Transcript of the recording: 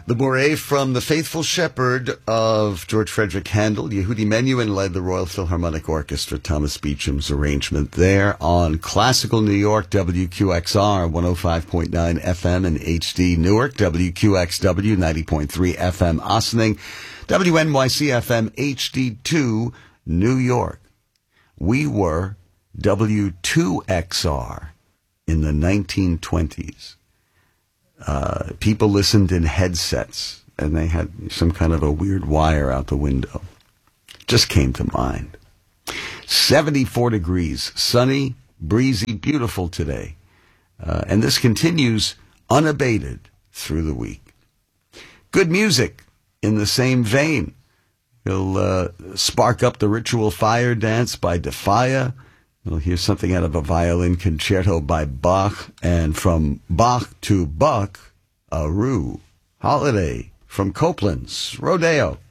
The Bourrée from The Faithful Shepherd of George Frederick Handel. Yehudi Menuhin led the Royal Philharmonic Orchestra. Thomas Beecham's arrangement there on Classical New York, WQXR, 105.9 FM in HD Newark, WQXW, 90.3 FM Ossining, WNYC FM HD2 New York. We were W2XR in the 1920s. People listened in headsets, and they had some kind of a weird wire out the window. Just came to mind. 74 degrees, sunny, breezy, beautiful today. And this continues unabated through the week. Good music in the same vein. You'll spark up the ritual fire dance by Defia. You'll hear something out of a violin concerto by Bach, and from Bach to Buck, a Rue Holiday from Copeland's Rodeo.